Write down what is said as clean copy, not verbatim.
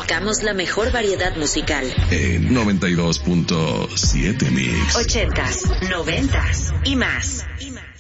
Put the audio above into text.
Buscamos la mejor variedad musical. En 92.7 Mix. 80s, 90s y más.